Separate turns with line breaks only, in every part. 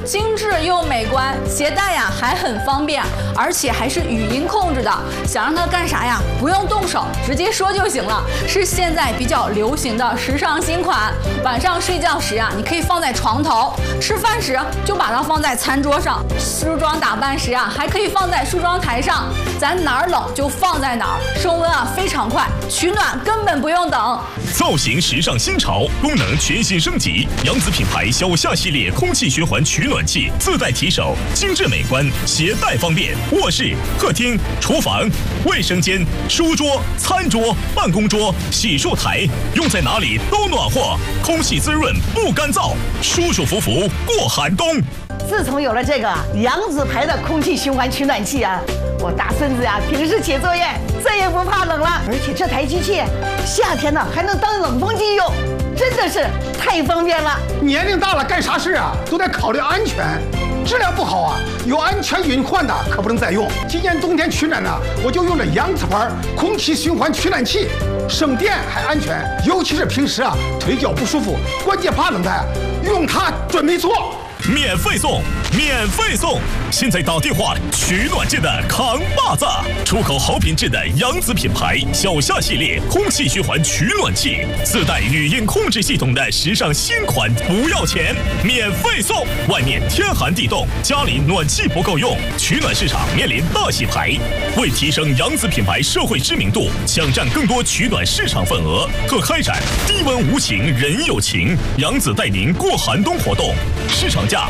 精致又美观，携带呀还很方便，而且还是语音控制的。想让它干啥呀？不用动手，直接说就行了。是现在比较流行的时尚新款。晚上睡觉时啊，你可以放在床头；吃饭时就把它放在餐桌上；梳妆打扮时啊，还可以放在梳妆台上。咱哪儿冷就放在哪儿，升温啊非常快，取暖根本不用等。
造型时尚新潮，功能全新升级。扬子品牌小夏系列空气循环取暖器，自带提手，精致美观，携带方便。卧室、客厅、厨房、卫生间、书桌、餐桌、办公桌、洗漱台，用在哪里都暖和，空气滋润不干燥，舒舒服服过寒冬。
自从有了这个扬子牌的空气循环取暖器啊，我大孙子呀，平时写作业再也不怕冷了。而且这台机器夏天呢还能当冷风机用，真的是太方便了。
年龄大了干啥事啊都得考虑安全，质量不好啊，有安全隐患的可不能再用。今年冬天取暖呢，我就用这扬子牌空气循环取暖器，省电还安全，尤其是平时啊腿脚不舒服、关节怕冷的，用它准没错。
免费送，免费送！现在打电话取暖界的扛把子，出口好品质的扬子品牌小夏系列空气循环取暖器，自带语音控制系统的时尚新款，不要钱，免费送！外面天寒地冻，家里暖气不够用，取暖市场面临大洗牌。为提升扬子品牌社会知名度，抢占更多取暖市场份额，特开展低温无情人有情，扬子带您过寒冬活动，市场价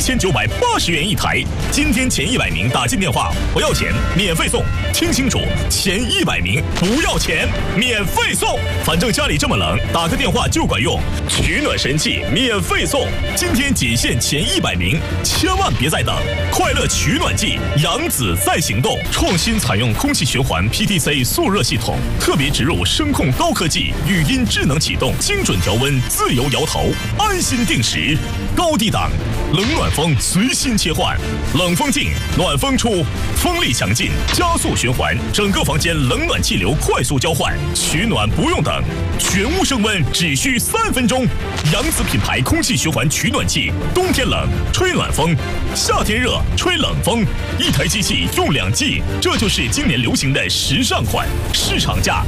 1980元一台。今天前100名打进电话不要钱，免费送。听清楚，前100名不要钱，免费送。反正家里这么冷，打个电话就管用。取暖神器免费送，今天仅限前100名，千万别再等！快乐取暖季，扬子在行动。创新采用空气循环 PTC 速热系统，特别植入声控高科技，语音智能启动，精准调温，自由摇头，安心定时，高低档。冷暖风随心切换，冷风进，暖风出，风力强劲，加速循环，整个房间冷暖气流快速交换，取暖不用等，全屋升温只需3分钟。扬子品牌空气循环取暖器，冬天冷吹暖风，夏天热吹冷风，一台机器用2季，这就是今年流行的时尚款，市场价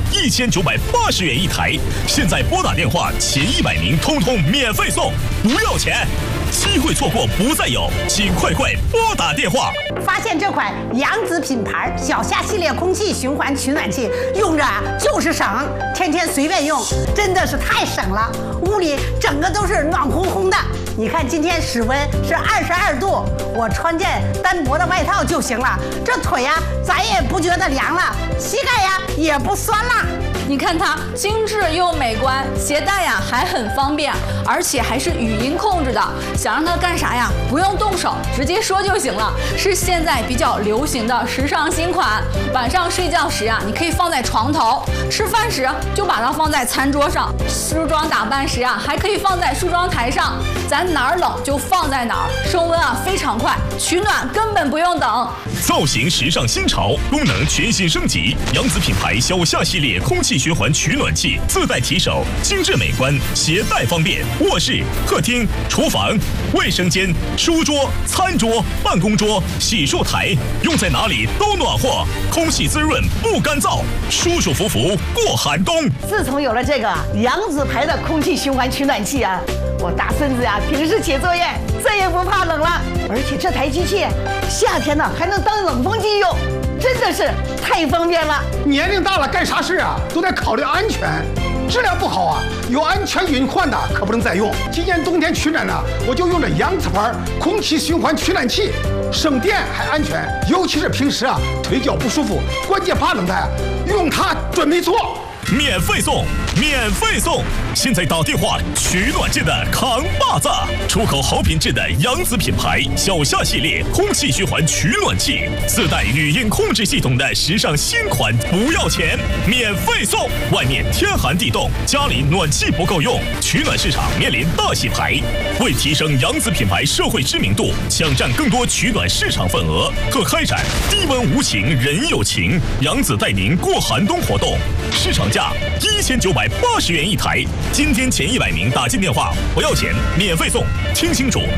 1980元一台。现在拨打电话前100名通通免费送，不要钱。机会错过不再有，请快拨打电话。
发现这款扬子品牌小夏系列空气循环取暖器，用着就是省，天天随便用，真的是太省了。屋里整个都是暖烘烘的。你看今天室温是22度，我穿件单薄的外套就行了，这腿呀咱也不觉得凉了，膝盖呀也不酸了。
你看它精致又美观，携带呀还很方便，而且还是语音控制的。想让它干啥呀？不用动手，直接说就行了。是现在比较流行的时尚新款。晚上睡觉时啊，你可以放在床头；吃饭时就把它放在餐桌上；梳妆打扮时啊，还可以放在梳妆台上。咱哪儿冷就放在哪儿，升温啊非常快，取暖根本不用等。
造型时尚新潮，功能全新升级。扬子品牌小夏系列空气循环取暖器，自带提手，精致美观，携带方便。卧室、客厅、厨房、卫生间、书桌、餐桌、办公桌、洗漱台，用在哪里都暖和，空气滋润不干燥，舒舒服服过寒冬。
自从有了这个扬子牌的空气循环取暖器啊，我大孙子呀，平时写作业再也不怕冷了。而且这台机器夏天呢还能当冷风机用，真的是太方便了。
年龄大了干啥事啊都得考虑安全，质量不好啊，有安全隐患的可不能再用。今年冬天取暖呢，我就用这扬子牌空气循环取暖器，省电还安全，尤其是平时啊腿脚不舒服、关节怕冷的，用它准没错。
免费送，免费送！现在打电话取暖界的扛把子，出口好品质的扬子品牌小夏系列空气循环取暖器，自带语音控制系统的时尚新款，不要钱，免费送！外面天寒地冻，家里暖气不够用，取暖市场面临大洗牌。为提升扬子品牌社会知名度，抢占更多取暖市场份额，特开展低温无情人有情，扬子带您过寒冬活动，市场价1980元一台。今天前100名打进电话不要钱，免费送。听清楚，